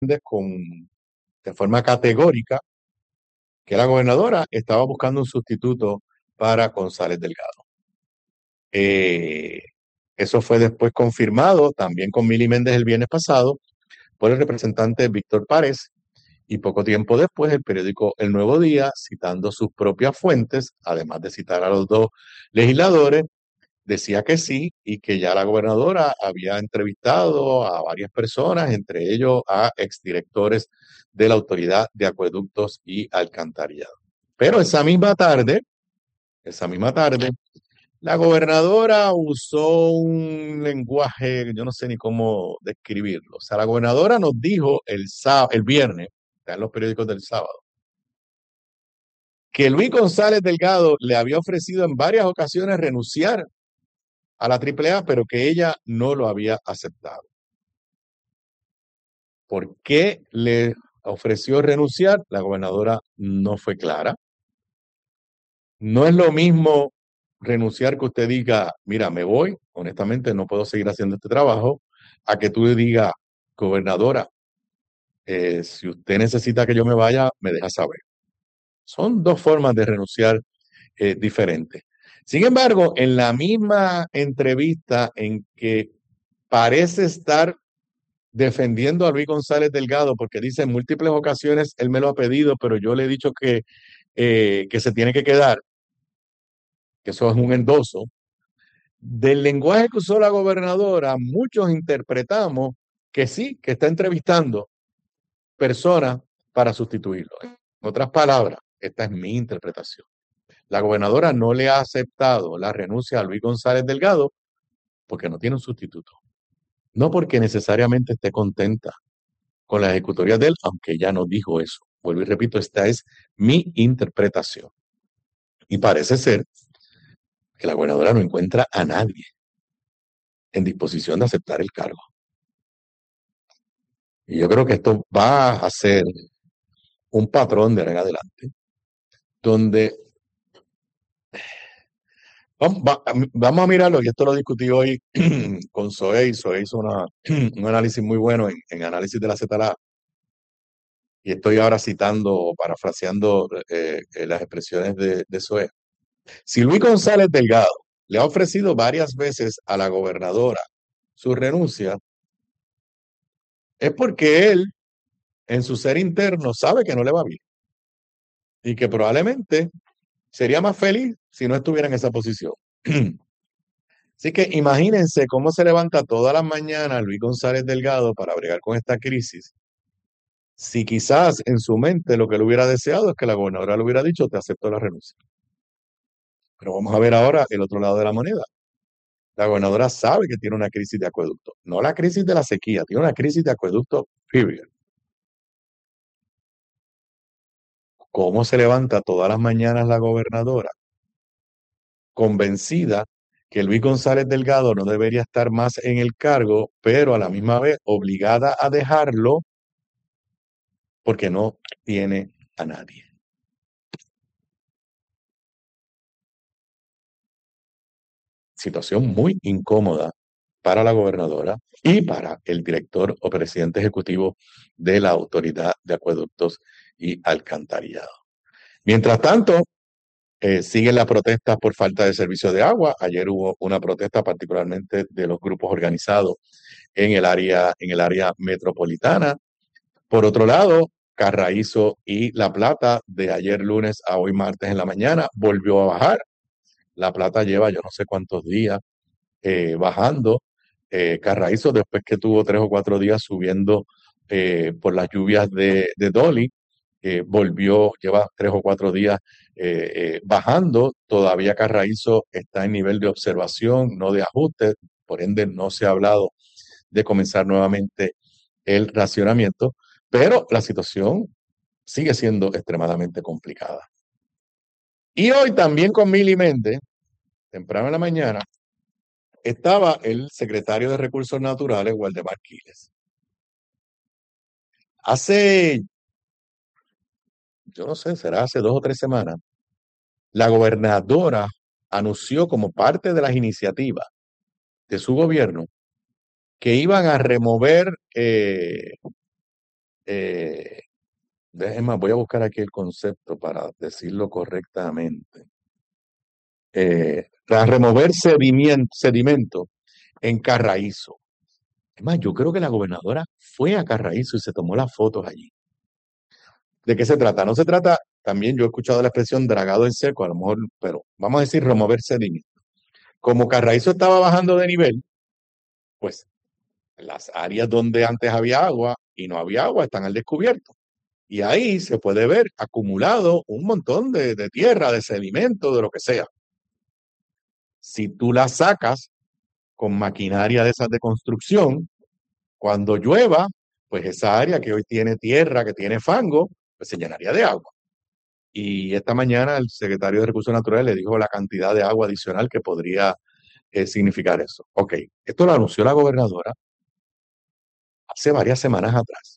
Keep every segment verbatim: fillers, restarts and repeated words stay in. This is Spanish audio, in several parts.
con, de forma categórica que la gobernadora estaba buscando un sustituto para González Delgado. Eh, Eso fue después confirmado también con Mili Méndez el viernes pasado por el representante Víctor Párez, y poco tiempo después el periódico El Nuevo Día, citando sus propias fuentes, además de citar a los dos legisladores, decía que sí y que ya la gobernadora había entrevistado a varias personas, entre ellos a exdirectores de la Autoridad de Acueductos y Alcantarillado. Pero esa misma tarde, esa misma tarde, la gobernadora usó un lenguaje, yo no sé ni cómo describirlo. O sea, la gobernadora nos dijo el, sábado, el viernes, está en los periódicos del sábado, que Luis González Delgado le había ofrecido en varias ocasiones renunciar a la Triple A, pero que ella no lo había aceptado. ¿Por qué le ofreció renunciar? La gobernadora no fue clara. No es lo mismo renunciar que usted diga, mira, me voy, honestamente no puedo seguir haciendo este trabajo, a que tú le digas, gobernadora, eh, si usted necesita que yo me vaya, me deja saber. Son dos formas de renunciar eh, diferentes. Sin embargo, en la misma entrevista en que parece estar defendiendo a Luis González Delgado, porque dice en múltiples ocasiones, él me lo ha pedido, pero yo le he dicho que, eh, que se tiene que quedar, que eso es un endoso. Del lenguaje que usó la gobernadora, muchos interpretamos que sí, que está entrevistando personas para sustituirlo. En otras palabras, esta es mi interpretación. La gobernadora no le ha aceptado la renuncia a Luis González Delgado porque no tiene un sustituto. No porque necesariamente esté contenta con la ejecutoria de él, aunque ya no dijo eso. Vuelvo y repito, esta es mi interpretación. Y parece ser que la gobernadora no encuentra a nadie en disposición de aceptar el cargo. Y yo creo que esto va a ser un patrón de ahora en adelante, donde vamos, va- vamos a mirarlo, y esto lo discutí hoy con Zoe, y Zoe hizo una, un análisis muy bueno en, en análisis de la Z L A, y estoy ahora citando o parafraseando eh, eh, las expresiones de, de Zoe. Si Luis González Delgado le ha ofrecido varias veces a la gobernadora su renuncia, es porque él, en su ser interno, sabe que no le va bien y que probablemente sería más feliz si no estuviera en esa posición. Así que imagínense cómo se levanta todas las mañanas Luis González Delgado para bregar con esta crisis. Si quizás en su mente lo que le hubiera deseado es que la gobernadora le hubiera dicho, te acepto la renuncia. Pero vamos a ver ahora el otro lado de la moneda. La gobernadora sabe que tiene una crisis de acueducto, no la crisis de la sequía, tiene una crisis de acueducto, period. ¿Cómo se levanta todas las mañanas la gobernadora convencida que Luis González Delgado no debería estar más en el cargo, pero a la misma vez obligada a dejarlo porque no tiene a nadie? Situación muy incómoda para la gobernadora y para el director o presidente ejecutivo de la Autoridad de Acueductos y Alcantarillado. Mientras tanto, eh, siguen las protestas por falta de servicio de agua. Ayer hubo una protesta particularmente de los grupos organizados en el área, en el área metropolitana. Por otro lado, Carraízo y La Plata, de ayer lunes a hoy martes en la mañana, volvió a bajar. La Plata lleva yo no sé cuántos días eh, bajando. Eh, Carraízo, después que tuvo tres o cuatro días subiendo eh, por las lluvias de, de Dolly, eh, volvió, lleva tres o cuatro días eh, eh, bajando. Todavía Carraízo está en nivel de observación, no de ajuste, por ende no se ha hablado de comenzar nuevamente el racionamiento, pero la situación sigue siendo extremadamente complicada. Y hoy también con Mili Méndez, temprano en la mañana, estaba el secretario de Recursos Naturales, Waldemar Quiles. Hace, yo no sé, será hace dos o tres semanas, la gobernadora anunció como parte de las iniciativas de su gobierno que iban a remover eh, eh, es más, voy a buscar aquí el concepto para decirlo correctamente. Eh, tras remover sedimien- sedimento en Carraízo. Es más, yo creo que la gobernadora fue a Carraízo y se tomó las fotos allí. ¿De qué se trata? No se trata, también yo he escuchado la expresión dragado en seco, a lo mejor, pero vamos a decir remover sedimento. Como Carraízo estaba bajando de nivel, pues las áreas donde antes había agua y no había agua están al descubierto. Y ahí se puede ver acumulado un montón de, de tierra, de sedimento, de lo que sea. Si tú la sacas con maquinaria de esas de construcción, cuando llueva, pues esa área que hoy tiene tierra, que tiene fango, pues se llenaría de agua. Y esta mañana el secretario de Recursos Naturales le dijo la cantidad de agua adicional que podría eh, significar eso. Ok, esto lo anunció la gobernadora hace varias semanas atrás.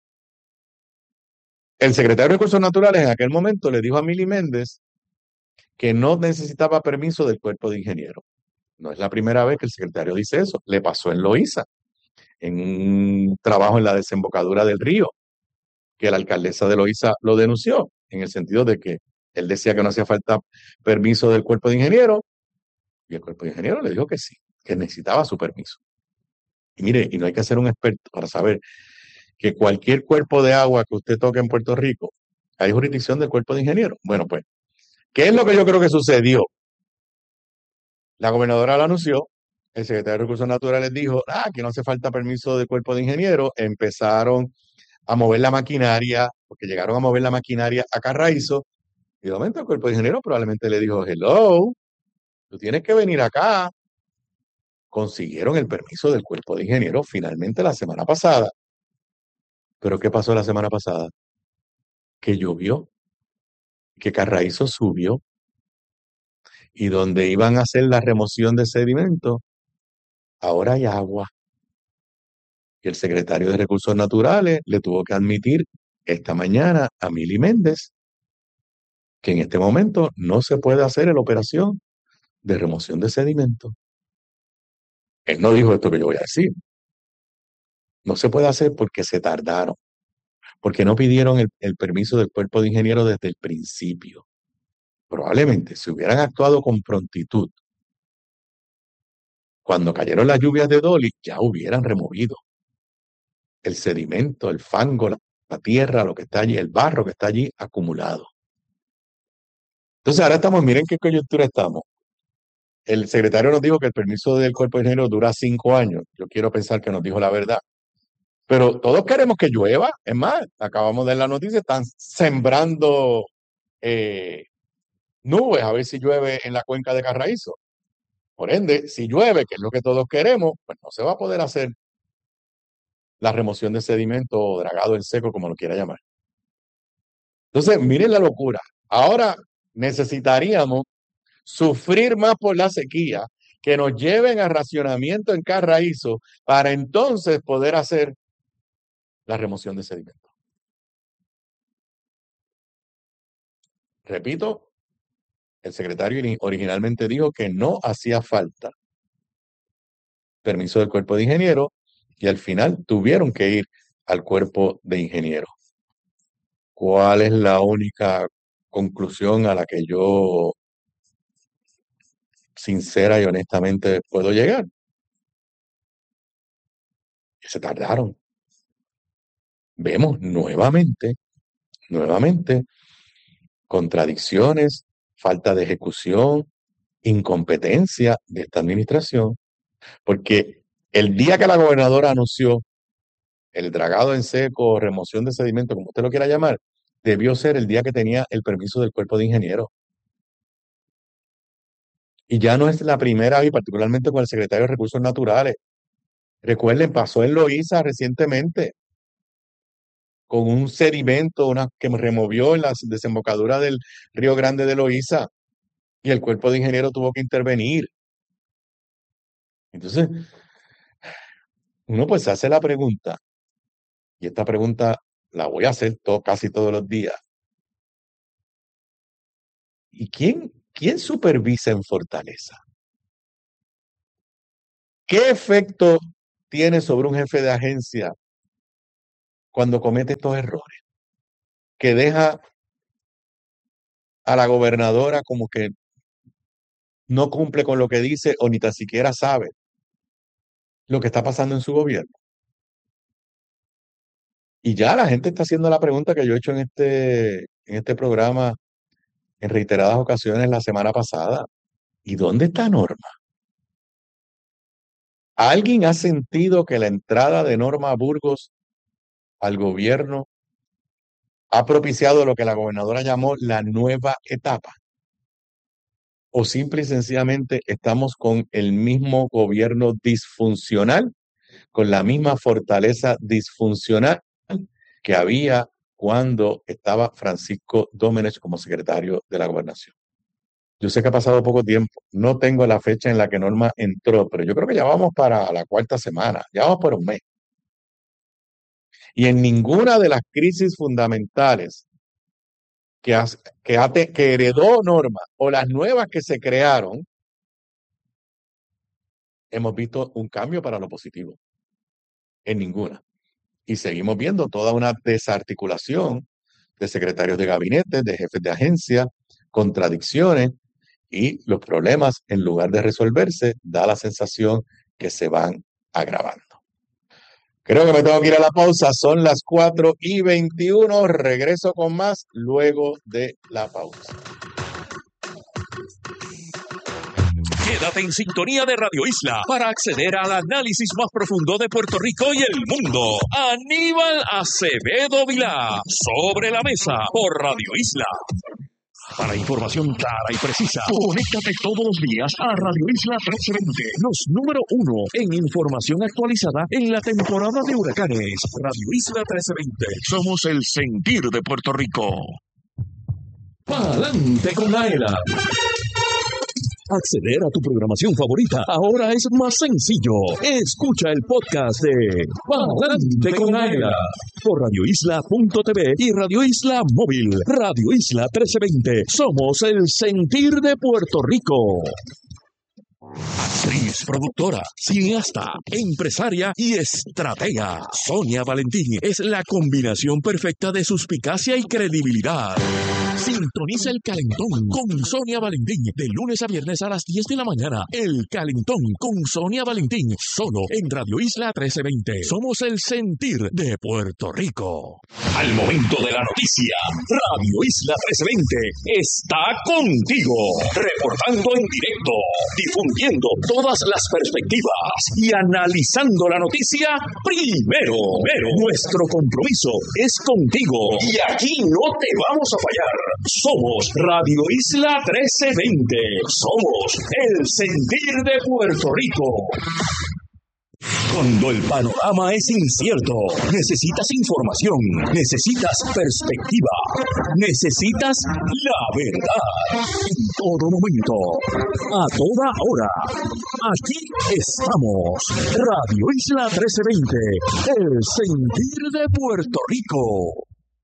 El secretario de Recursos Naturales en aquel momento le dijo a Mili Méndez que no necesitaba permiso del cuerpo de ingeniero. No es la primera vez que el secretario dice eso. Le pasó en Loíza, en un trabajo en la desembocadura del río, que la alcaldesa de Loíza lo denunció, en el sentido de que él decía que no hacía falta permiso del cuerpo de ingeniero, y el cuerpo de ingeniero le dijo que sí, que necesitaba su permiso. Y mire, y no hay que ser un experto para saber que cualquier cuerpo de agua que usted toque en Puerto Rico, hay jurisdicción del cuerpo de ingeniero. Bueno, pues, ¿qué es lo que yo creo que sucedió? La gobernadora lo anunció, el secretario de Recursos Naturales dijo, ah, que no hace falta permiso del cuerpo de ingeniero, empezaron a mover la maquinaria, porque llegaron a mover la maquinaria a Carraízo, y de momento el cuerpo de ingeniero probablemente le dijo, hello, tú tienes que venir acá. Consiguieron el permiso del cuerpo de ingeniero finalmente la semana pasada. Pero ¿qué pasó la semana pasada? Que llovió, que Carraízo subió, y donde iban a hacer la remoción de sedimento, ahora hay agua. Y el secretario de Recursos Naturales le tuvo que admitir esta mañana a Mili Méndez que en este momento no se puede hacer la operación de remoción de sedimento. Él no dijo esto que yo voy a decir. No se puede hacer porque se tardaron, porque no pidieron el, el permiso del cuerpo de ingeniero desde el principio. Probablemente si hubieran actuado con prontitud, cuando cayeron las lluvias de Dolly, ya hubieran removido el sedimento, el fango, la, la tierra, lo que está allí, el barro que está allí acumulado. Entonces ahora estamos, miren qué coyuntura estamos. El secretario nos dijo que el permiso del cuerpo de ingeniero dura cinco años. Yo quiero pensar que nos dijo la verdad. Pero todos queremos que llueva. Es más, acabamos de ver la noticia, están sembrando eh, nubes a ver si llueve en la cuenca de Carraízo. Por ende, si llueve, que es lo que todos queremos, pues no se va a poder hacer la remoción de sedimento o dragado en seco, como lo quiera llamar. Entonces, miren la locura. Ahora necesitaríamos sufrir más por la sequía, que nos lleven a racionamiento en Carraízo para entonces poder hacer la remoción de sedimento. Repito, el secretario originalmente dijo que no hacía falta permiso del cuerpo de ingeniero y al final tuvieron que ir al cuerpo de ingeniero. ¿Cuál es la única conclusión a la que yo sincera y honestamente puedo llegar? Que se tardaron. Vemos nuevamente, nuevamente, contradicciones, falta de ejecución, incompetencia de esta administración, porque el día que la gobernadora anunció el dragado en seco, remoción de sedimento, como usted lo quiera llamar, debió ser el día que tenía el permiso del cuerpo de ingeniero. Y ya no es la primera vez, particularmente con el secretario de Recursos Naturales. Recuerden, pasó en Loíza recientemente, con un sedimento una, que removió en la desembocadura del Río Grande de Loíza, y el cuerpo de ingeniero tuvo que intervenir. Entonces, uno pues se hace la pregunta, y esta pregunta la voy a hacer to- casi todos los días. ¿Y quién, quién supervisa en Fortaleza? ¿Qué efecto tiene sobre un jefe de agencia cuando comete estos errores, que deja a la gobernadora como que no cumple con lo que dice o ni tan siquiera sabe lo que está pasando en su gobierno. Y ya la gente está haciendo la pregunta que yo he hecho en este, en este programa en reiteradas ocasiones la semana pasada. ¿Y dónde está Norma? ¿Alguien ha sentido que la entrada de Norma Burgos al gobierno ha propiciado lo que la gobernadora llamó la nueva etapa? ¿O simple y sencillamente estamos con el mismo gobierno disfuncional, con la misma fortaleza disfuncional que había cuando estaba Francisco Domenech como secretario de la gobernación? Yo sé que ha pasado poco tiempo, no tengo la fecha en la que Norma entró, pero yo creo que ya vamos para la cuarta semana, ya vamos por un mes. Y en ninguna de las crisis fundamentales que, has, que, ha, que heredó Norma o las nuevas que se crearon, hemos visto un cambio para lo positivo. En ninguna. Y seguimos viendo toda una desarticulación de secretarios de gabinete, de jefes de agencia, contradicciones, y los problemas, en lugar de resolverse, da la sensación que se van agravando. Creo que me tengo que ir a la pausa. Son las cuatro y veintiuno. Regreso con más luego de la pausa. Quédate en sintonía de Radio Isla para acceder al análisis más profundo de Puerto Rico y el mundo. Aníbal Acevedo Vilá, Sobre la Mesa, por Radio Isla. Para información clara y precisa, conéctate todos los días a Radio Isla trece veinte, los número uno en información actualizada en la temporada de huracanes. Radio Isla trece veinte, somos el sentir de Puerto Rico. Pa'lante con Aela. Acceder a tu programación favorita ahora es más sencillo. Escucha el podcast de Pa'lante con Aela por radio isla punto t v y Radio Isla Móvil. Radio Isla trece veinte. Somos el sentir de Puerto Rico. Actriz, productora, cineasta, empresaria y estratega. Sonia Valentín es la combinación perfecta de suspicacia y credibilidad. Sintoniza El Calentón con Sonia Valentín de lunes a viernes a las diez de la mañana. El Calentón con Sonia Valentín, solo en Radio Isla trece veinte. Somos el sentir de Puerto Rico. Al momento de la noticia, Radio Isla trece veinte está contigo, reportando en directo, difundiendo todas las perspectivas y analizando la noticia primero. Pero nuestro compromiso es contigo y aquí no te vamos a fallar. Somos Radio Isla trece veinte. Somos el sentir de Puerto Rico. Cuando el panorama es incierto, necesitas información, necesitas perspectiva, necesitas la verdad. En todo momento, a toda hora, aquí estamos. Radio Isla trece veinte, el sentir de Puerto Rico.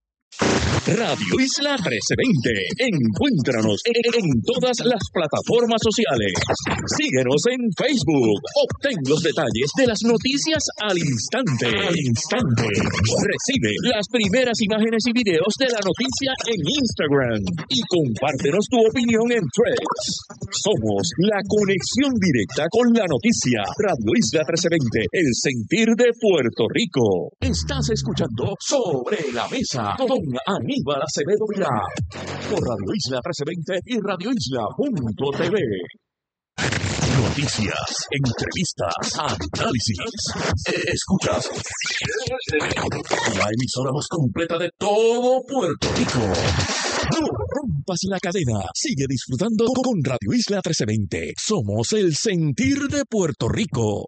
Radio Isla trece veinte. Encuéntranos en todas las plataformas sociales. Síguenos en Facebook. Obtén los detalles de las noticias al instante. Al instante. Recibe las primeras imágenes y videos de la noticia en Instagram. Y compártenos tu opinión en Threads. Somos la conexión directa con la noticia. Radio Isla trece veinte. El sentir de Puerto Rico. Estás escuchando Sobre la Mesa con Aníbal Acevedo Vilá por Radio Isla trece veinte y radio isla punto t v. Noticias, entrevistas, análisis. Escuchas la emisora más completa de todo Puerto Rico. No rompas la cadena. Sigue disfrutando con Radio Isla trece veinte. Somos el sentir de Puerto Rico.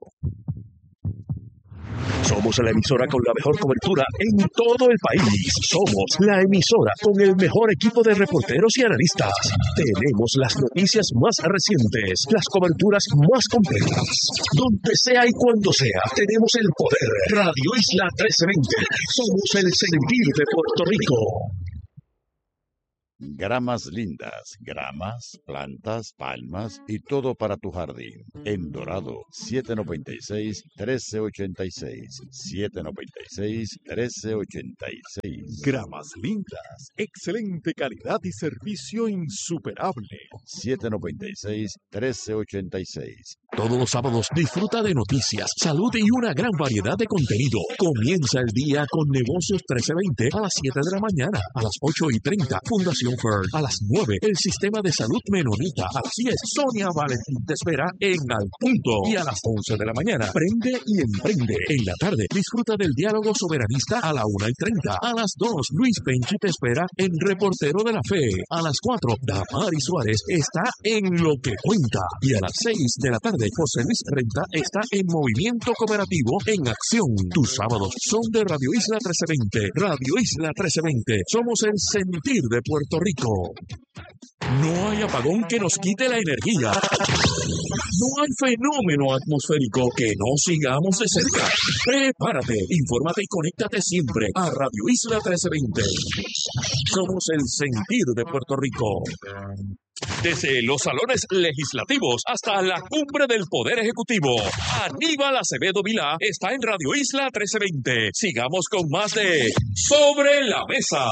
Somos la emisora con la mejor cobertura en todo el país. Somos la emisora con el mejor equipo de reporteros y analistas. Tenemos las noticias más recientes, las coberturas más completas. Donde sea y cuando sea, tenemos el poder. Radio Isla trece veinte. Somos el sentir de Puerto Rico. Gramas lindas, gramas, plantas, palmas y todo para tu jardín. En Dorado, siete noventa y seis, trece ochenta y seis. siete noventa y seis, trece ochenta y seis. Gramas lindas, excelente calidad y servicio insuperable. siete noventa y seis, trece ochenta y seis. Todos los sábados disfruta de noticias, salud y una gran variedad de contenido. Comienza el día con Negocios trece veinte a las siete de la mañana. A las ocho y treinta, Fundación Fern. A las nueve, el Sistema de Salud Menonita. A las diez, Sonia Valentín te espera en Al Punto. Y a las once de la mañana, Prende y Emprende. En la tarde, disfruta del diálogo soberanista a la una y treinta. A las dos, Luis Penchi te espera en Reportero de la Fe. A las cuatro, Damari Suárez está en Lo que Cuenta. Y a las seis de la tarde, José Luis Renta está en Movimiento Cooperativo en Acción. Tus sábados son de Radio Isla trece veinte. Radio Isla trece veinte. Somos el sentir de Puerto Rico. No hay apagón que nos quite la energía. No hay fenómeno atmosférico que no sigamos de cerca. Prepárate, infórmate y conéctate siempre a Radio Isla trece veinte. Somos el sentir de Puerto Rico. Desde los salones legislativos hasta la cumbre del Poder Ejecutivo, Aníbal Acevedo Vilá está en Radio Isla trece veinte. Sigamos con más de Sobre la Mesa.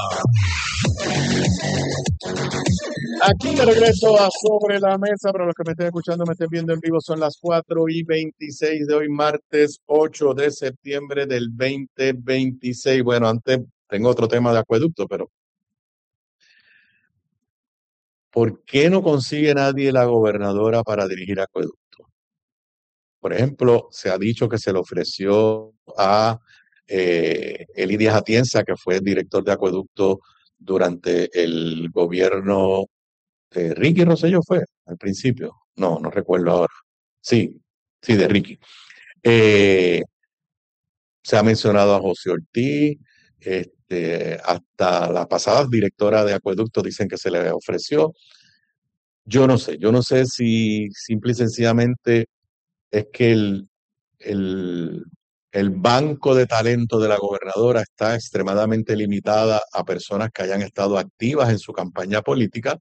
Aquí de regreso a Sobre la Mesa. Para los que me estén escuchando, me estén viendo en vivo, son las cuatro y veintiséis de hoy, martes ocho de septiembre del veinte veintiséis. Bueno, antes tengo otro tema de acueducto, pero ¿por qué no consigue nadie la gobernadora para dirigir acueducto? Por ejemplo, se ha dicho que se le ofreció a eh, Eli Díaz Atienza, que fue director de acueducto durante el gobierno de Ricky Rosselló, fue al principio. No, no recuerdo ahora. Sí, sí, de Ricky. Eh, se ha mencionado a José Ortiz, este, hasta la pasada directora de acueducto dicen que se le ofreció. Yo no sé, yo no sé si simple y sencillamente es que el, el, el banco de talento de la gobernadora está extremadamente limitada a personas que hayan estado activas en su campaña política,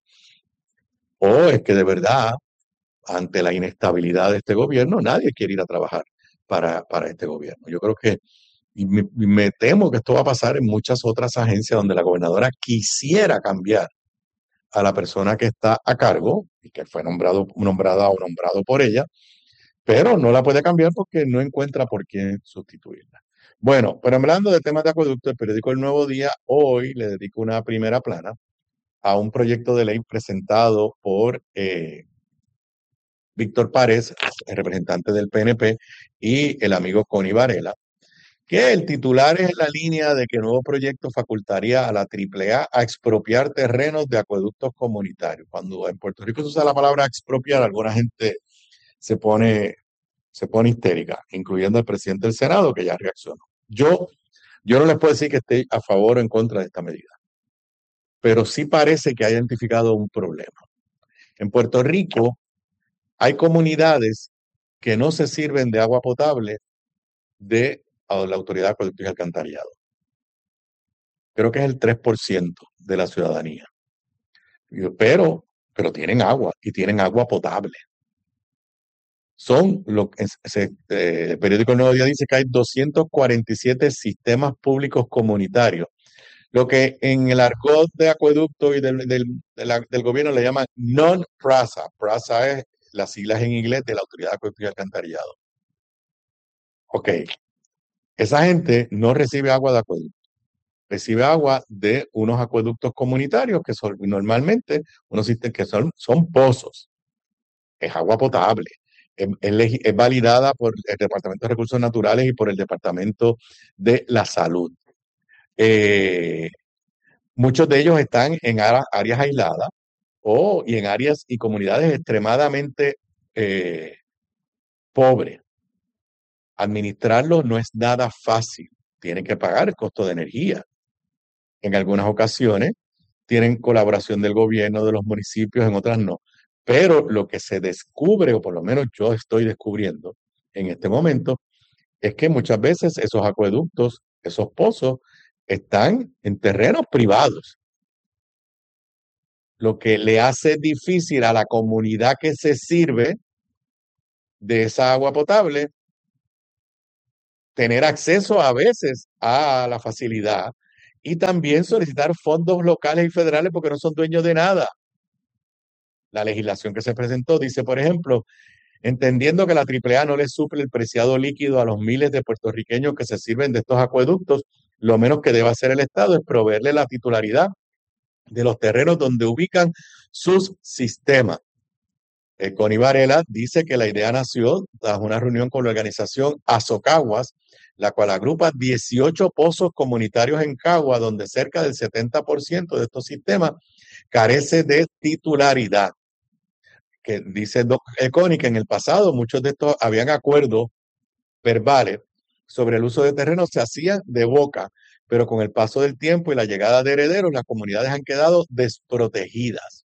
o es que de verdad, ante la inestabilidad de este gobierno, nadie quiere ir a trabajar para, para este gobierno. Yo creo que, y me, me temo que esto va a pasar en muchas otras agencias donde la gobernadora quisiera cambiar a la persona que está a cargo y que fue nombrado, nombrada o nombrado por ella, pero no la puede cambiar porque no encuentra por quién sustituirla. Bueno, pero hablando de temas de acueducto, el periódico El Nuevo Día hoy le dedica una primera plana a un proyecto de ley presentado por eh, Víctor Párez, el representante del P N P, y el amigo Connie Varela, que el titular es en la línea de que el nuevo proyecto facultaría a la Triple A a expropiar terrenos de acueductos comunitarios. Cuando en Puerto Rico se usa la palabra expropiar, alguna gente se pone, se pone histérica, incluyendo el presidente del Senado, que ya reaccionó. Yo, yo no les puedo decir que esté a favor o en contra de esta medida, pero sí parece que ha identificado un problema. En Puerto Rico hay comunidades que no se sirven de agua potable de la Autoridad de Acueductos y Alcantarillado. Creo que es el tres por ciento de la ciudadanía. Pero, pero tienen agua y tienen agua potable. Son lo que se, eh, el periódico El Nuevo Día dice que hay doscientos cuarenta y siete sistemas públicos comunitarios, lo que en el argot de acueducto y del, del, de la, del gobierno le llaman non-PRASA. PRASA es las siglas en inglés de la Autoridad de Acueductos y Alcantarillado. Ok, esa gente no recibe agua de acueducto, recibe agua de unos acueductos comunitarios que son normalmente unos sistemas que son, son pozos. Es agua potable. Es, es, es validada por el Departamento de Recursos Naturales y por el Departamento de la Salud. Eh, muchos de ellos están en áreas aisladas o y en áreas y comunidades extremadamente eh, pobres. Administrarlo no es nada fácil. Tienen que pagar el costo de energía. En algunas ocasiones tienen colaboración del gobierno, de los municipios, en otras no. Pero lo que se descubre, o por lo menos yo estoy descubriendo en este momento, es que muchas veces esos acueductos, esos pozos, están en terrenos privados. lo que le hace difícil a la comunidad que se sirve de esa agua potable tener acceso a veces a la facilidad y también solicitar fondos locales y federales porque no son dueños de nada. La legislación que se presentó dice, por ejemplo, entendiendo que la triple A no le suple el preciado líquido a los miles de puertorriqueños que se sirven de estos acueductos, lo menos que debe hacer el Estado es proveerle la titularidad de los terrenos donde ubican sus sistemas. Eh, Connie Varela dice que la idea nació tras una reunión con la organización Azocaguas, la cual agrupa dieciocho pozos comunitarios en Cagua, donde cerca del setenta por ciento de estos sistemas carece de titularidad. Que dice eh, Connie que en el pasado muchos de estos habían acuerdos verbales sobre el uso de terrenos se hacían de boca, pero con el paso del tiempo y la llegada de herederos, las comunidades han quedado desprotegidas.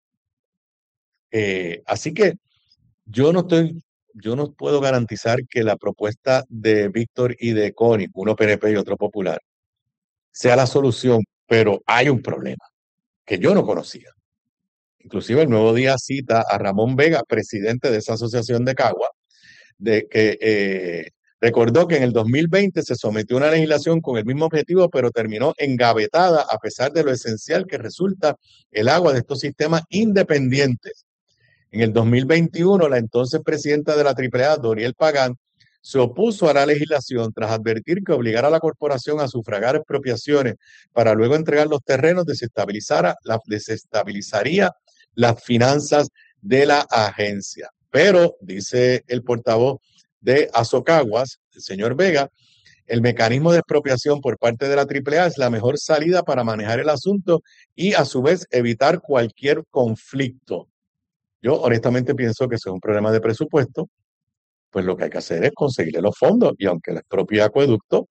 Eh, así que yo no estoy, yo no puedo garantizar que la propuesta de Víctor y de Connie, uno P N P y otro Popular, sea la solución, pero hay un problema que yo no conocía. Inclusive el Nuevo Día cita a Ramón Vega, presidente de esa asociación de Cagua, de que eh, recordó que en el dos mil veinte se sometió a una legislación con el mismo objetivo, pero terminó engavetada a pesar de lo esencial que resulta el agua de estos sistemas independientes. En el dos mil veintiuno, la entonces presidenta de la triple A, Doriel Pagán, se opuso a la legislación tras advertir que obligar a la corporación a sufragar expropiaciones para luego entregar los terrenos desestabilizara, la, desestabilizaría las finanzas de la agencia. Pero, dice el portavoz de Azocaguas, el señor Vega, el mecanismo de expropiación por parte de la triple A es la mejor salida para manejar el asunto y a su vez evitar cualquier conflicto. Yo honestamente pienso que eso es un problema de presupuesto, pues lo que hay que hacer es conseguirle los fondos y aunque les propio acueducto,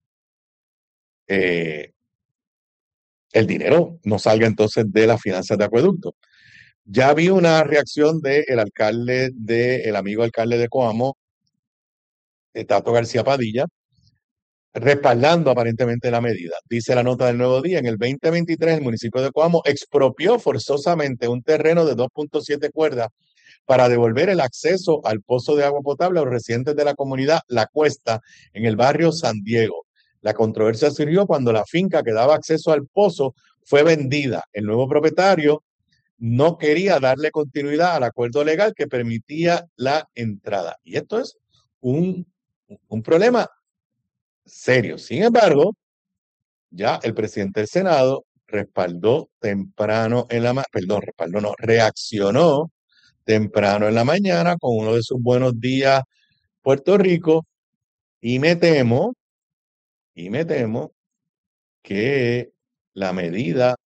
eh, el dinero no salga entonces de las finanzas de acueducto. Ya vi una reacción del alcalde, de, el amigo alcalde de Coamo, de Tato García Padilla, respaldando aparentemente la medida. Dice la nota del Nuevo Día, en el veinte veintitrés el municipio de Coamo expropió forzosamente un terreno de dos punto siete cuerdas para devolver el acceso al pozo de agua potable a los residentes de la comunidad La Cuesta en el barrio San Diego. La controversia surgió cuando la finca que daba acceso al pozo fue vendida. El nuevo propietario no quería darle continuidad al acuerdo legal que permitía la entrada. Y esto es un, un problema serio. Sin embargo, ya el presidente del Senado respaldó temprano en la mañana, perdón, respaldó no, reaccionó temprano en la mañana con uno de sus buenos días Puerto Rico y me temo, y me temo que la medida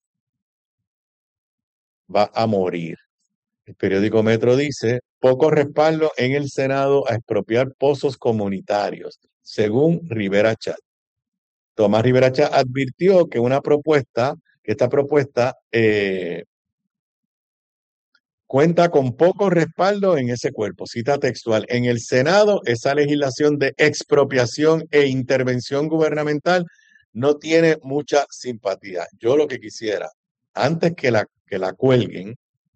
va a morir. El periódico Metro dice, poco respaldo en el Senado a expropiar pozos comunitarios, según Rivera Chat. Tomás Rivera Chat advirtió que una propuesta, que esta propuesta eh, cuenta con poco respaldo en ese cuerpo. Cita textual. En el Senado, esa legislación de expropiación e intervención gubernamental no tiene mucha simpatía. Yo lo que quisiera, antes que la, que la cuelguen,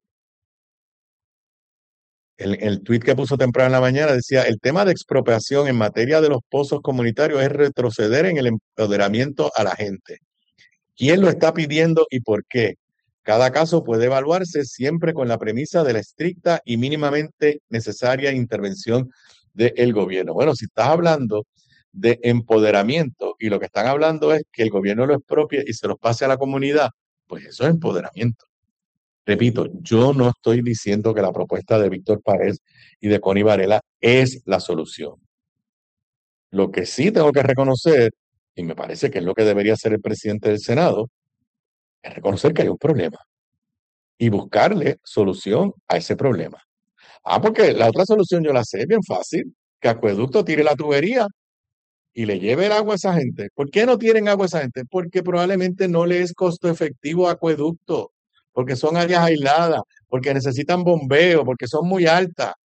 el, el tuit que puso temprano en la mañana decía, el tema de expropiación en materia de los pozos comunitarios es retroceder en el empoderamiento a la gente. ¿Quién lo está pidiendo y por qué? Cada caso puede evaluarse siempre con la premisa de la estricta y mínimamente necesaria intervención del gobierno. Bueno, si estás hablando de empoderamiento y lo que están hablando es que el gobierno lo expropie y se los pase a la comunidad, pues eso es empoderamiento. Repito, yo no estoy diciendo que la propuesta de Víctor Páez y de Connie Varela es la solución. Lo que sí tengo que reconocer, y me parece que es lo que debería hacer el presidente del Senado, es reconocer que hay un problema y buscarle solución a ese problema. Ah, porque la otra solución yo la sé, es bien fácil, que Acueducto tire la tubería y le lleve el agua a esa gente. ¿Por qué no tienen agua a esa gente? Porque probablemente no le es costo efectivo a Acueducto, porque son áreas aisladas, porque necesitan bombeo, porque son muy altas.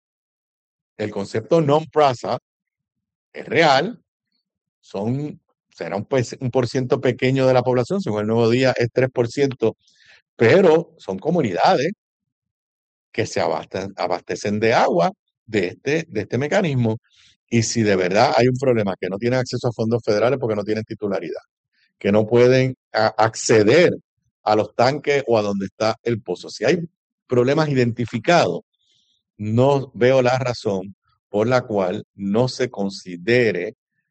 El concepto non-prasa es real, son será un, pe- un por ciento pequeño de la población, según el Nuevo Día es tres por ciento, pero son comunidades que se abastan- abastecen de agua de este, de este mecanismo. Y si de verdad hay un problema que no tienen acceso a fondos federales porque no tienen titularidad, que no pueden a- acceder a los tanques o a donde está el pozo, si hay problemas identificados, no veo la razón por la cual no se considere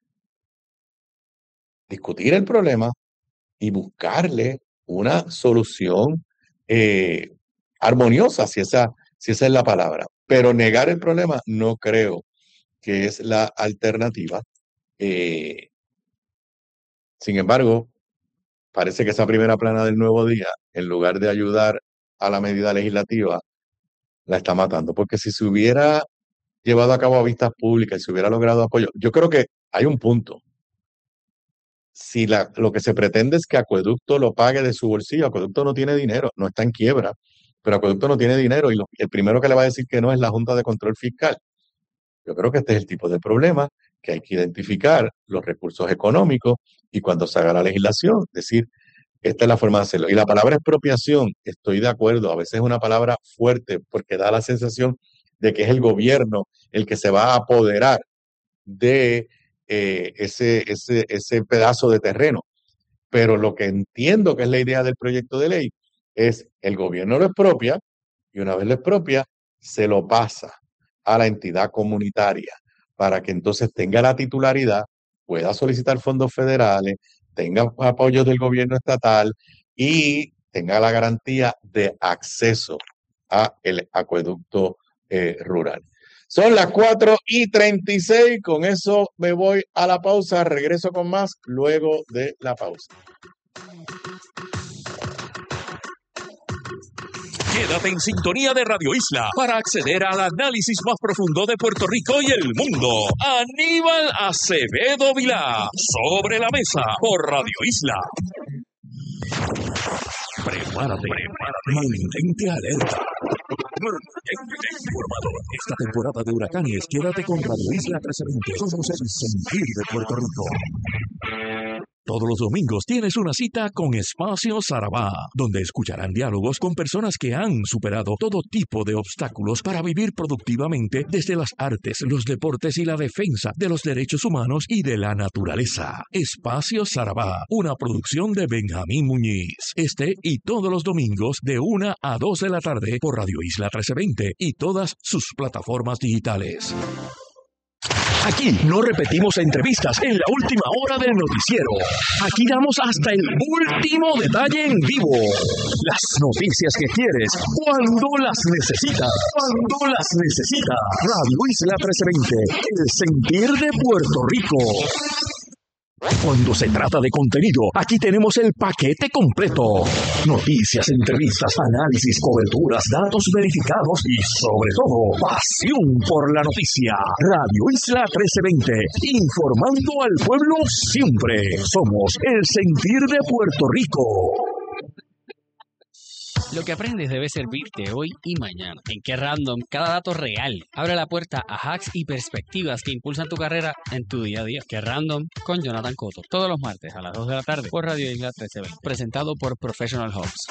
discutir el problema y buscarle una solución eh, armoniosa, si esa, si esa es la palabra. Pero negar el problema no creo que es la alternativa. Eh, Sin embargo, parece que esa primera plana del Nuevo Día, en lugar de ayudar a la medida legislativa, la está matando. Porque si se hubiera llevado a cabo a vistas públicas y se hubiera logrado apoyo, yo creo que hay un punto. Si la, lo que se pretende es que Acueducto lo pague de su bolsillo, Acueducto no tiene dinero, no está en quiebra, pero Acueducto no tiene dinero y lo- el primero que le va a decir que no es la Junta de Control Fiscal. Yo creo que este es el tipo de problema que hay que identificar los recursos económicos y cuando se haga la legislación, decir, esta es la forma de hacerlo. Y la palabra expropiación, estoy de acuerdo, a veces es una palabra fuerte porque da la sensación de que es el gobierno el que se va a apoderar de eh, ese, ese, ese pedazo de terreno. Pero lo que entiendo que es la idea del proyecto de ley es el gobierno lo expropia y una vez lo expropia, se lo pasa a la entidad comunitaria para que entonces tenga la titularidad, pueda solicitar fondos federales, tenga apoyos del gobierno estatal y tenga la garantía de acceso a el acueducto eh, rural. Son las cuatro y treinta y seis, con eso me voy a la pausa, regreso con más luego de la pausa. Quédate en sintonía de Radio Isla para acceder al análisis más profundo de Puerto Rico y el mundo. Aníbal Acevedo Vilá, Sobre la Mesa, por Radio Isla. Prepárate, prepárate, mantente alerta. Mantente informado. Esta temporada de huracanes, quédate con Radio Isla trescientos veinte. Somos el sentir de Puerto Rico. Todos los domingos tienes una cita con Espacio Sarabá, donde escucharán diálogos con personas que han superado todo tipo de obstáculos para vivir productivamente desde las artes, los deportes y la defensa de los derechos humanos y de la naturaleza. Espacio Sarabá, una producción de Benjamín Muñiz. Este y todos los domingos de una a dos de la tarde por Radio Isla trece veinte y todas sus plataformas digitales. Aquí no repetimos entrevistas en la última hora del noticiero. Aquí damos hasta el último detalle en vivo. Las noticias que quieres, cuando las necesitas. Cuando las necesitas. Radio Isla trece veinte, el sentir de Puerto Rico. Cuando se trata de contenido, aquí tenemos el paquete completo. Noticias, entrevistas, análisis, coberturas, datos verificados y, sobre todo, pasión por la noticia. Radio Isla trece veinte, informando al pueblo siempre. Somos el sentir de Puerto Rico. Lo que aprendes debe servirte hoy y mañana. En Qué Random, cada dato real abre la puerta a hacks y perspectivas que impulsan tu carrera en tu día a día. Qué Random con Jonathan Cotto. Todos los martes a las dos de la tarde por Radio Isla trece veinte. Presentado por Professional Hubs.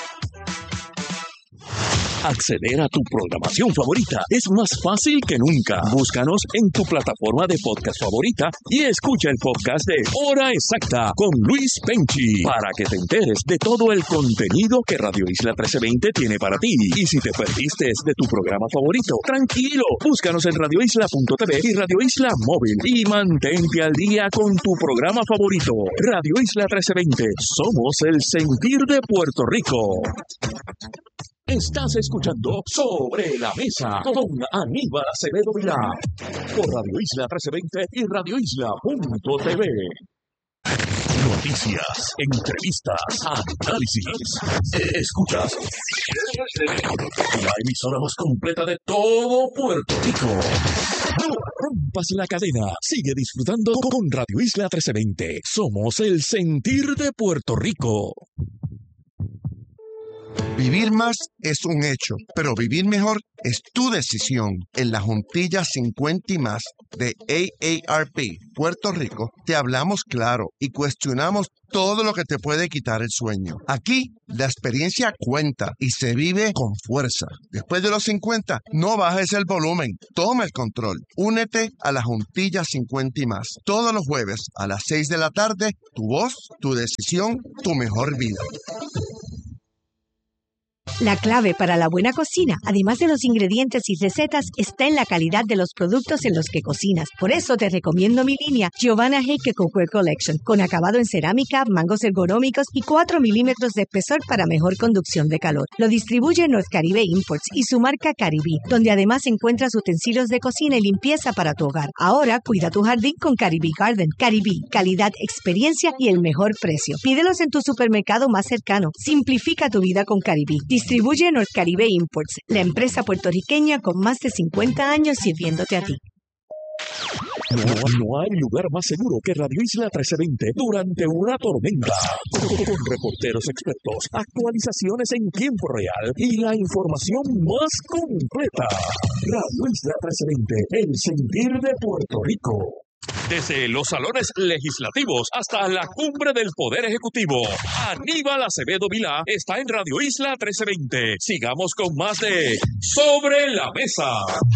Acceder a tu programación favorita es más fácil que nunca. Búscanos en tu plataforma de podcast favorita y escucha el podcast de Hora Exacta con Luis Penchi para que te enteres de todo el contenido que Radio Isla trece veinte tiene para ti. Y si te perdiste de tu programa favorito, tranquilo, búscanos en radio isla punto t v y Radio Isla Móvil y mantente al día con tu programa favorito. Radio Isla trece veinte, somos el sentir de Puerto Rico. Estás escuchando Sobre la Mesa con Aníbal Acevedo Vilá por Radio Isla trece veinte y radio isla punto t v. Noticias, entrevistas, análisis. Escuchas la emisora más completa de todo Puerto Rico. No rompas la cadena. Sigue disfrutando con Radio Isla trece veinte. Somos el sentir de Puerto Rico. Vivir más es un hecho, pero vivir mejor es tu decisión. En la Juntilla cincuenta y más de A A R P Puerto Rico, te hablamos claro y cuestionamos todo lo que te puede quitar el sueño. Aquí, la experiencia cuenta y se vive con fuerza. Después de los cincuenta, no bajes el volumen, toma el control. Únete a la Juntilla cincuenta y más. Todos los jueves a las seis de la tarde, tu voz, tu decisión, tu mejor vida. La clave para la buena cocina, además de los ingredientes y recetas, está en la calidad de los productos en los que cocinas. Por eso te recomiendo mi línea Giovanna Heike Cookware Collection, con acabado en cerámica, mangos ergonómicos y cuatro milímetros de espesor para mejor conducción de calor. Lo distribuye North Caribe Imports y su marca Caribí, donde además encuentras utensilios de cocina y limpieza para tu hogar. Ahora cuida tu jardín con Caribí Garden. Caribí, calidad, experiencia y el mejor precio. Pídelos en tu supermercado más cercano. Simplifica tu vida con Caribí. Distribuye North Caribe Imports, la empresa puertorriqueña con más de cincuenta años sirviéndote a ti. No, no hay lugar más seguro que Radio Isla trece veinte durante una tormenta. Con, con reporteros expertos, actualizaciones en tiempo real y la información más completa. Radio Isla trece veinte, el sentir de Puerto Rico. Desde los salones legislativos hasta la cumbre del Poder Ejecutivo, Aníbal Acevedo Vilá está en Radio Isla trece veinte. Sigamos con más de Sobre la Mesa.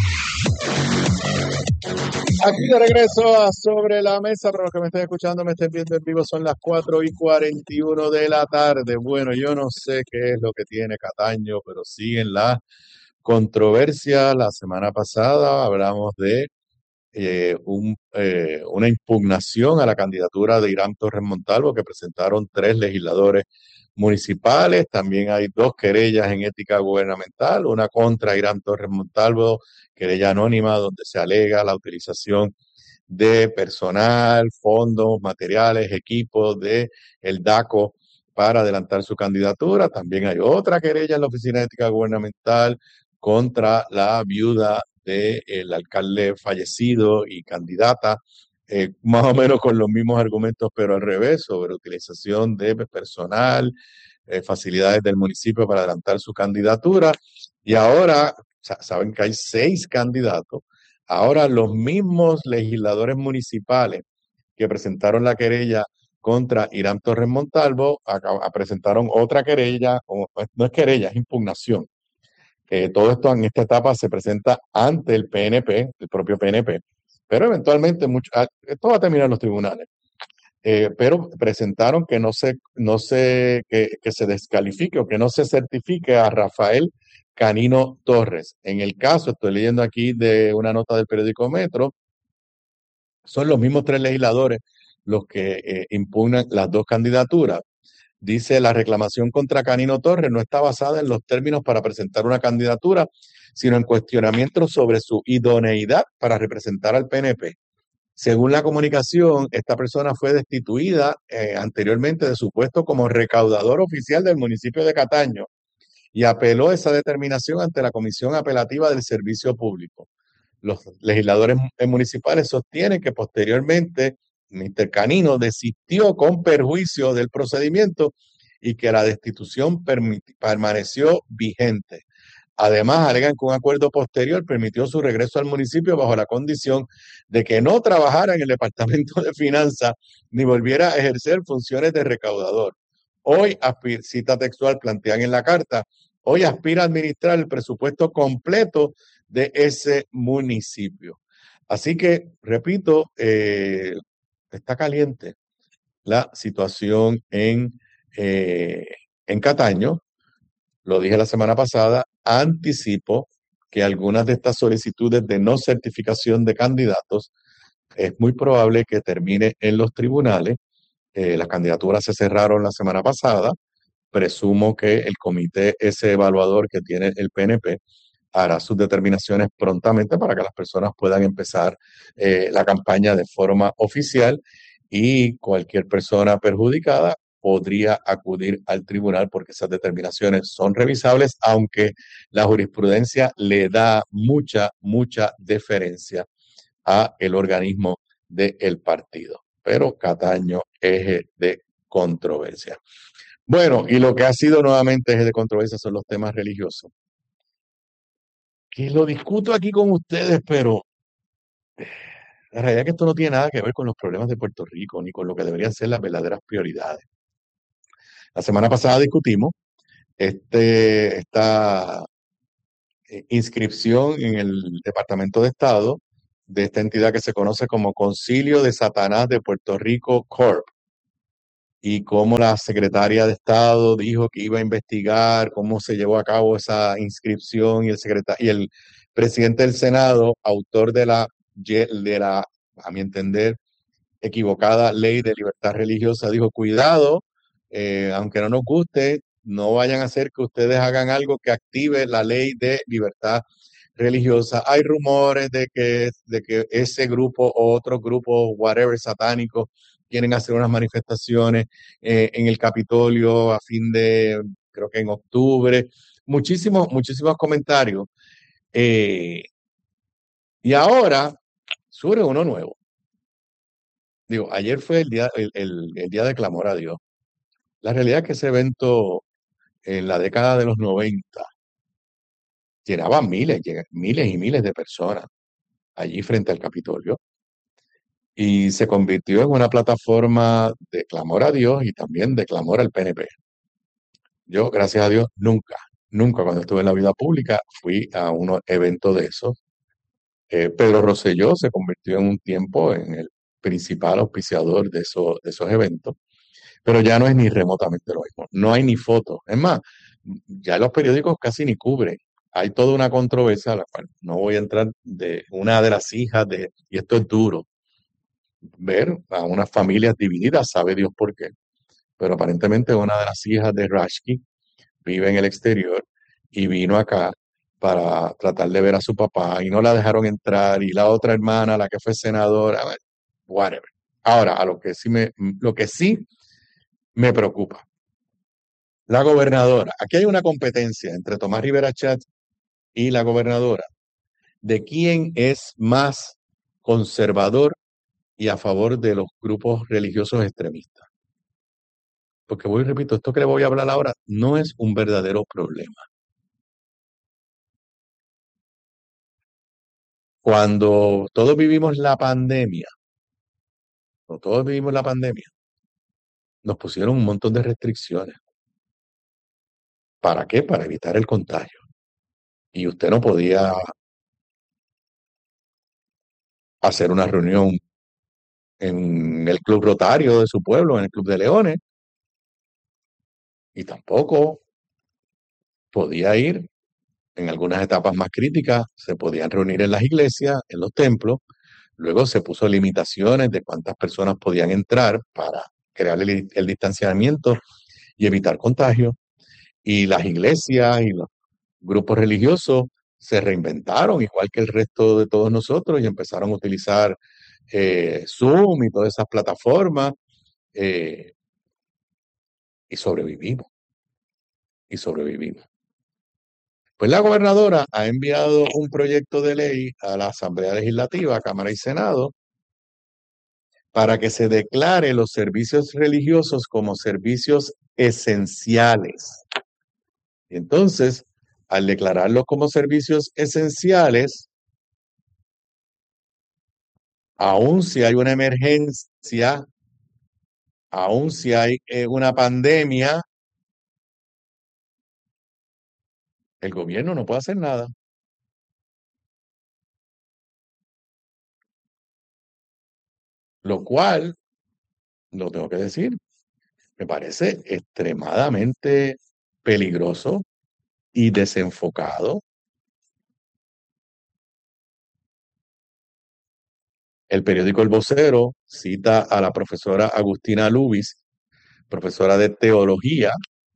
Aquí de regreso a Sobre la Mesa. Para los que me estén escuchando, me estén viendo en vivo, son las cuatro y cuarenta y uno de la tarde. Bueno, yo no sé qué es lo que tiene Cataño, pero siguen las controversias. La semana pasada hablamos de eh, un, eh, una impugnación a la candidatura de Irán Torres Montalvo que presentaron tres legisladores municipales. También hay dos querellas en ética gubernamental, una contra Irán Torres Montalvo, querella anónima donde se alega la utilización de personal, fondos, materiales, equipos de el DACO para adelantar su candidatura. También hay otra querella en la Oficina de Ética Gubernamental contra la viuda del alcalde fallecido y candidata, eh, más o menos con los mismos argumentos, pero al revés, sobre utilización de personal, eh, facilidades del municipio para adelantar su candidatura. Y ahora, saben que hay seis candidatos, ahora los mismos legisladores municipales que presentaron la querella contra Irán Torres Montalvo, acá, presentaron otra querella, no es querella, es impugnación. Eh, todo esto en esta etapa se presenta ante el P N P, el propio P N P, pero eventualmente mucho, esto va a terminar en los tribunales. Eh, pero presentaron que no se, no se, que, que se descalifique o que no se certifique a Rafael Canino Torres. En el caso, estoy leyendo aquí de una nota del periódico Metro, son los mismos tres legisladores los que eh, impugnan las dos candidaturas. Dice, la reclamación contra Canino Torres no está basada en los términos para presentar una candidatura, sino en cuestionamientos sobre su idoneidad para representar al P N P. Según la comunicación, esta persona fue destituida eh, anteriormente de su puesto como recaudador oficial del municipio de Cataño y apeló esa determinación ante la Comisión Apelativa del Servicio Público. Los legisladores municipales sostienen que posteriormente mister Canino desistió con perjuicio del procedimiento y que la destitución permaneció vigente. Además, alegan que un acuerdo posterior permitió su regreso al municipio bajo la condición de que no trabajara en el Departamento de Finanzas ni volviera a ejercer funciones de recaudador. Hoy, cita textual, plantean en la carta, hoy aspira a administrar el presupuesto completo de ese municipio. Así que, repito, eh, está caliente la situación en, eh, en Cataño. Lo dije la semana pasada, anticipo que algunas de estas solicitudes de no certificación de candidatos es muy probable que termine en los tribunales. Eh, las candidaturas se cerraron la semana pasada. Presumo que el comité ese evaluador que tiene el P N P hará sus determinaciones prontamente para que las personas puedan empezar eh, la campaña de forma oficial y cualquier persona perjudicada podría acudir al tribunal porque esas determinaciones son revisables, aunque la jurisprudencia le da mucha, mucha deferencia a el organismo del partido. Pero Cataño, eje de controversia. Bueno, y lo que ha sido nuevamente eje de controversia son los temas religiosos. Que lo discuto aquí con ustedes, pero la realidad es que esto no tiene nada que ver con los problemas de Puerto Rico, ni con lo que deberían ser las verdaderas prioridades. La semana pasada discutimos este, esta eh, inscripción en el Departamento de Estado de esta entidad que se conoce como Concilio de Satanás de Puerto Rico Corp. Y cómo la secretaria de Estado dijo que iba a investigar cómo se llevó a cabo esa inscripción y el secretario y el presidente del Senado, autor de la, de la, a mi entender, equivocada ley de libertad religiosa, dijo, cuidado, eh, aunque no nos guste, no vayan a hacer que ustedes hagan algo que active la ley de libertad religiosa. Hay rumores de que, de que ese grupo o otros grupos, whatever, satánicos, quieren hacer unas manifestaciones eh, en el Capitolio a fin de, creo que en octubre. Muchísimos, muchísimos comentarios. Eh, y ahora surge uno nuevo. Digo, ayer fue el día, el, el, el día de clamor a Dios. La realidad es que ese evento en la década de los noventa llenaba miles, llega- miles y miles de personas allí frente al Capitolio y se convirtió en una plataforma de clamor a Dios y también de clamor al P N P. Yo, gracias a Dios, nunca, nunca cuando estuve en la vida pública fui a un evento de esos. Eh, Pedro Rosselló se convirtió en un tiempo en el principal auspiciador de esos, de esos eventos. Pero ya no es ni remotamente lo mismo. No hay ni fotos. Es más, ya los periódicos casi ni cubren. Hay toda una controversia, a la cual no voy a entrar, de una de las hijas de, y esto es duro, ver a unas familias divididas, sabe Dios por qué. Pero aparentemente una de las hijas de Rashki vive en el exterior y vino acá para tratar de ver a su papá y no la dejaron entrar y la otra hermana, la que fue senadora, bueno, whatever. Ahora, a lo que sí me, lo que sí me preocupa. La gobernadora. Aquí hay una competencia entre Tomás Rivera Chatz y la gobernadora de quién es más conservador y a favor de los grupos religiosos extremistas. Porque voy y repito, esto que le voy a hablar ahora no es un verdadero problema. Cuando todos vivimos la pandemia, cuando todos vivimos la pandemia, nos pusieron un montón de restricciones. ¿Para qué? Para evitar el contagio. Y usted no podía hacer una reunión en el club rotario de su pueblo, en el Club de Leones, y tampoco podía ir en algunas etapas más críticas, se podían reunir en las iglesias, en los templos, luego se puso limitaciones de cuántas personas podían entrar para crear el, el distanciamiento y evitar contagio, y las iglesias y los grupos religiosos se reinventaron, igual que el resto de todos nosotros, y empezaron a utilizar eh, Zoom y todas esas plataformas, eh, y sobrevivimos, y sobrevivimos. Pues la gobernadora ha enviado un proyecto de ley a la Asamblea Legislativa, Cámara y Senado, para que se declare los servicios religiosos como servicios esenciales. Y entonces, al declararlos como servicios esenciales, aun si hay una emergencia, aun si hay eh, una pandemia, el gobierno no puede hacer nada. Lo cual, lo tengo que decir, me parece extremadamente peligroso y desenfocado. El periódico El Vocero cita a la profesora Agustina Lubis, profesora de teología,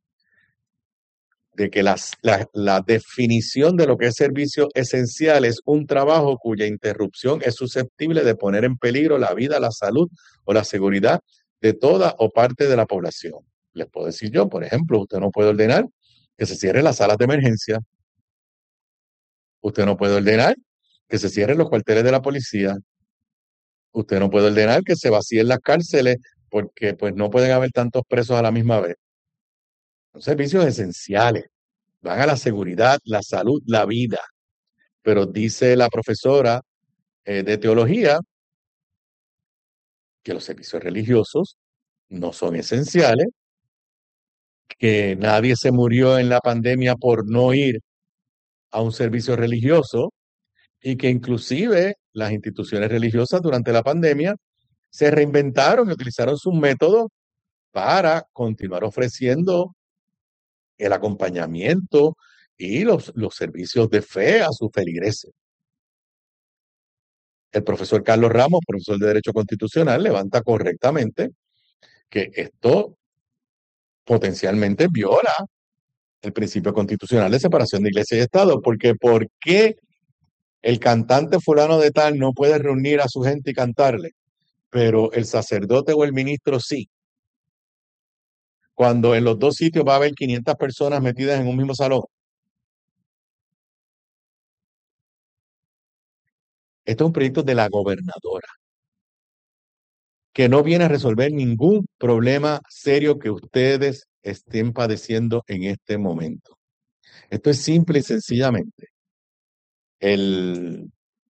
de que las, la, la definición de lo que es servicio esencial es un trabajo cuya interrupción es susceptible de poner en peligro la vida, la salud o la seguridad de toda o parte de la población. Les puedo decir yo, por ejemplo, usted no puede ordenar que se cierren las salas de emergencia. Usted no puede ordenar que se cierren los cuarteles de la policía. Usted no puede ordenar que se vacíen las cárceles porque pues no pueden haber tantos presos a la misma vez. Son servicios esenciales. Van a la seguridad, la salud, la vida. Pero dice la profesora eh, de teología que los servicios religiosos no son esenciales, que nadie se murió en la pandemia por no ir a un servicio religioso y que inclusive las instituciones religiosas durante la pandemia se reinventaron y utilizaron sus métodos para continuar ofreciendo el acompañamiento y los, los servicios de fe a sus feligreses. El profesor Carlos Ramos, profesor de Derecho Constitucional, levanta correctamente que esto potencialmente viola el principio constitucional de separación de iglesia y Estado, porque ¿por qué el cantante fulano de tal no puede reunir a su gente y cantarle, pero el sacerdote o el ministro sí? Cuando en los dos sitios va a haber quinientas personas metidas en un mismo salón. Esto es un proyecto de la gobernadora, que no viene a resolver ningún problema serio que ustedes estén padeciendo en este momento. Esto es simple y sencillamente el,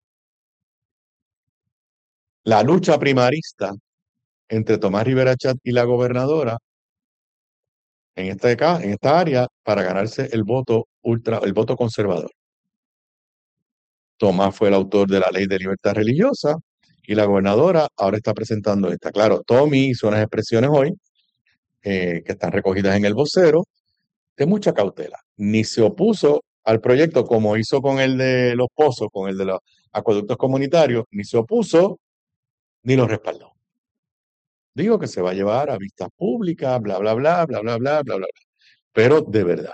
la lucha primarista entre Tomás Rivera Chat y la gobernadora en esta, en esta área para ganarse el voto ultra, el voto conservador. Tomás fue el autor de la ley de libertad religiosa y la gobernadora ahora está presentando esta. Claro, Tommy hizo unas expresiones hoy eh, que están recogidas en el vocero de mucha cautela. Ni se opuso al proyecto como hizo con el de los pozos, con el de los acueductos comunitarios, ni se opuso ni lo respaldó. Digo que se va a llevar a vistas públicas, bla, bla, bla, bla, bla, bla, bla, bla. Pero de verdad,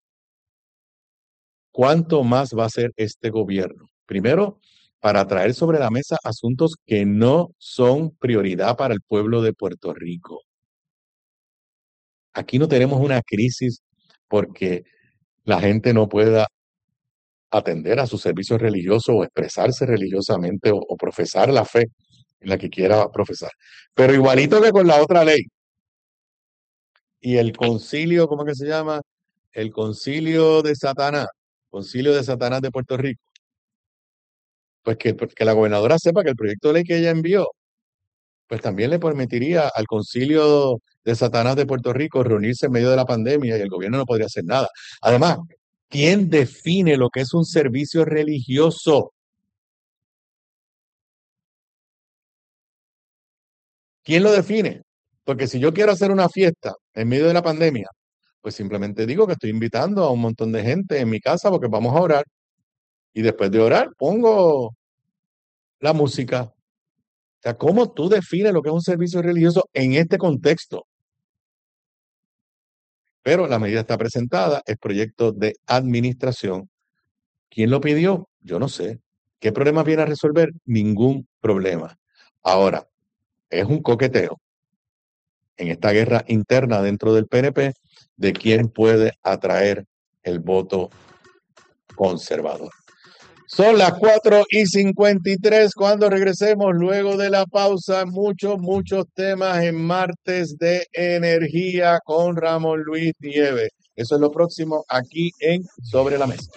¿cuánto más va a hacer este gobierno? Primero, para traer sobre la mesa asuntos que no son prioridad para el pueblo de Puerto Rico. Aquí no tenemos una crisis porque la gente no pueda atender a sus servicios religiosos o expresarse religiosamente o, o profesar la fe en la que quiera profesar. Pero igualito que con la otra ley. Y el concilio, ¿cómo que se llama? El concilio de Satanás, concilio de Satanás de Puerto Rico. Pues que, que la gobernadora sepa que el proyecto de ley que ella envió, pues también le permitiría al concilio de Satanás de Puerto Rico reunirse en medio de la pandemia y el gobierno no podría hacer nada. Además, ¿quién define lo que es un servicio religioso? ¿Quién lo define? Porque si yo quiero hacer una fiesta en medio de la pandemia, pues simplemente digo que estoy invitando a un montón de gente en mi casa porque vamos a orar. Y después de orar, pongo la música. O sea, ¿cómo tú defines lo que es un servicio religioso en este contexto? Pero la medida está presentada, es proyecto de administración. ¿Quién lo pidió? Yo no sé. ¿Qué problema viene a resolver? Ningún problema. Ahora, es un coqueteo en esta guerra interna dentro del P N P de quién puede atraer el voto conservador. Son las cuatro y cincuenta y tres cuando regresemos luego de la pausa. Muchos, muchos temas en Martes de Energía con Ramón Luis Nieves. Eso es lo próximo aquí en Sobre la Mesa.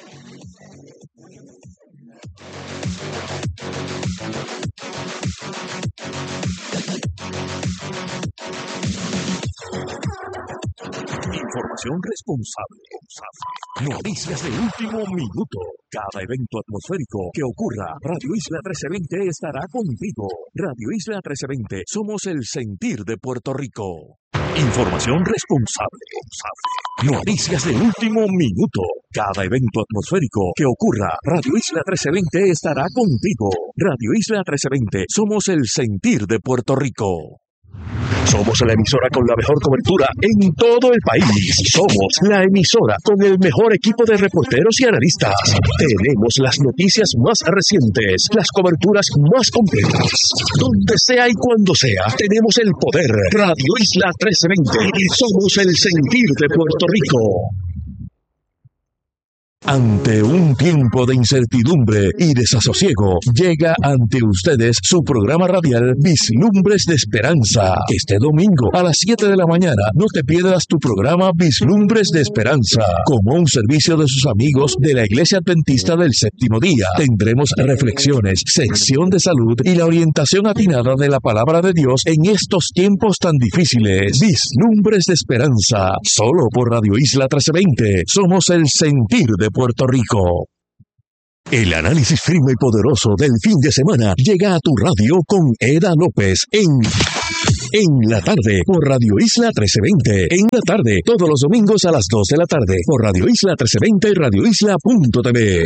Información responsable. Noticias de último minuto. Cada evento atmosférico que ocurra, Radio Isla trece veinte estará contigo. Radio Isla trece veinte, somos el sentir de Puerto Rico. Información responsable. Noticias de último minuto. Cada evento atmosférico que ocurra, Radio Isla trece veinte estará contigo. Radio Isla trece veinte, somos el sentir de Puerto Rico. Somos la emisora con la mejor cobertura en todo el país. Somos la emisora con el mejor equipo de reporteros y analistas. Tenemos las noticias más recientes, las coberturas más completas. Donde sea y cuando sea, tenemos el poder. Radio Isla trece veinte. Somos el sentir de Puerto Rico. Ante un tiempo de incertidumbre y desasosiego, llega ante ustedes su programa radial Vislumbres de Esperanza. Este domingo a las siete de la mañana no te pierdas tu programa Vislumbres de Esperanza. Como un servicio de sus amigos de la Iglesia Adventista del Séptimo Día, tendremos reflexiones, sección de salud y la orientación atinada de la Palabra de Dios en estos tiempos tan difíciles. Vislumbres de Esperanza, solo por Radio Isla trece veinte. Somos el sentir de Puerto Rico. El análisis firme y poderoso del fin de semana llega a tu radio con Eda López en En la tarde por Radio Isla trece veinte. En la tarde, todos los domingos a las dos de la tarde por Radio Isla trece veinte y Radio Isla punto t v.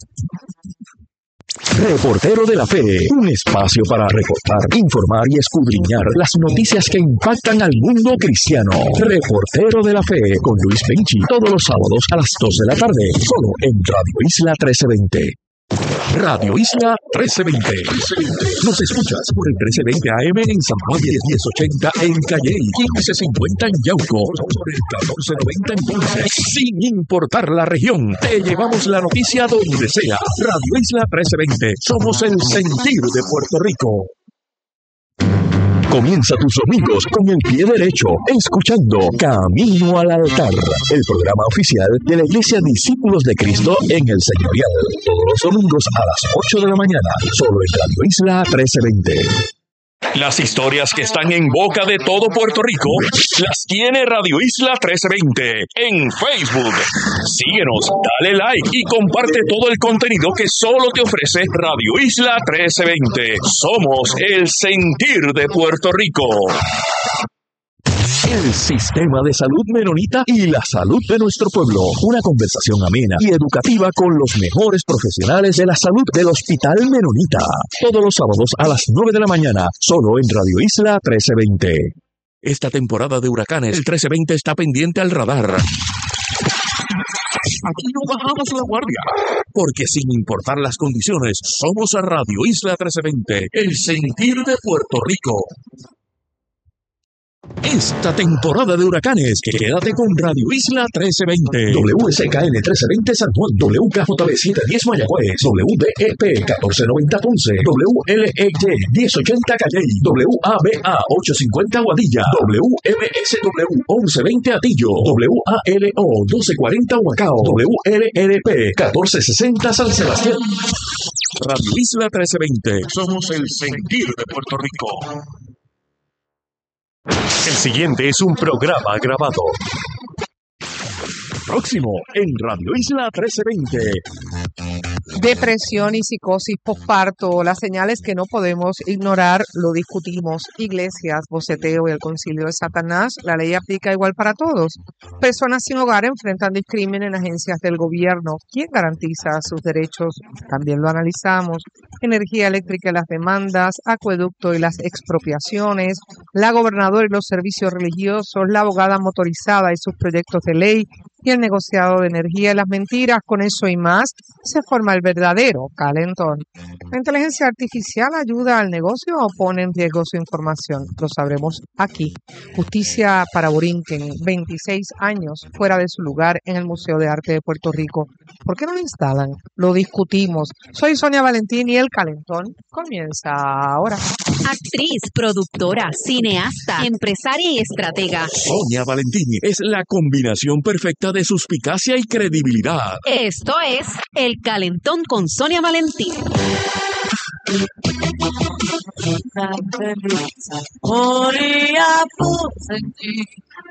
Reportero de la Fe, un espacio para reportar, informar y escudriñar las noticias que impactan al mundo cristiano. Reportero de la Fe con Luis Benchi, todos los sábados a las dos de la tarde, solo en Radio Isla trece veinte. Radio Isla trece veinte. Nos escuchas por el trece veinte A M en San Juan, diez ochenta en Calley, quince cincuenta en Yauco, por el catorce noventa en Ponce. Sin importar la región, te llevamos la noticia donde sea. Radio Isla trece veinte. Somos el sentir de Puerto Rico. Comienza tus domingos con el pie derecho, escuchando Camino al Altar, el programa oficial de la Iglesia Discípulos de Cristo en el Señorial. Todos los domingos a las ocho de la mañana, solo en Radio Isla trece veinte. Las historias que están en boca de todo Puerto Rico las tiene Radio Isla trece veinte en Facebook. Síguenos, dale like y comparte todo el contenido que solo te ofrece Radio Isla trece veinte. Somos el sentir de Puerto Rico. El sistema de salud menonita y la salud de nuestro pueblo. Una conversación amena y educativa con los mejores profesionales de la salud del Hospital Menonita. Todos los sábados a las nueve de la mañana, solo en Radio Isla trece veinte. Esta temporada de huracanes, el trece veinte está pendiente al radar. Aquí no bajamos la guardia, porque sin importar las condiciones, somos a Radio Isla trece veinte, el sentir de Puerto Rico. Esta temporada de huracanes, quédate con Radio Isla trece veinte. W S K N trece veinte San Juan, W K J B setecientos diez Mayagüez, W D E P catorce noventa Ponce, W L E Y diez ochenta Calley, W A B A ochocientos cincuenta Guadilla, W M S W once veinte Atillo, W A L O doce cuarenta Huacao, W L R P catorce sesenta San Sebastián. Radio Isla trece veinte, somos el sentir de Puerto Rico. El siguiente es un programa grabado. Próximo en Radio Isla trece veinte. Depresión y psicosis posparto, las señales que no podemos ignorar, lo discutimos. Iglesias, boceteo y el concilio de Satanás, la ley aplica igual para todos. Personas sin hogar enfrentan discriminación en agencias del gobierno. ¿Quién garantiza sus derechos? También lo analizamos. Energía eléctrica y las demandas, acueducto y las expropiaciones, la gobernadora y los servicios religiosos, la abogada motorizada y sus proyectos de ley, y el negociado de energía y las mentiras. Con eso y más se forma el verdadero calentón. ¿La inteligencia artificial ayuda al negocio o pone en riesgo su información? Lo sabremos aquí. Justicia para Borinquen, veintiséis años fuera de su lugar en el Museo de Arte de Puerto Rico. ¿Por qué no lo instalan? Lo discutimos. Soy Sonia Valentín y el calentón comienza ahora. Actriz, productora, cineasta, empresaria y estratega. Sonia Valentín es la combinación perfecta de suspicacia y credibilidad. Esto es El Calentón con Sonia Valentín.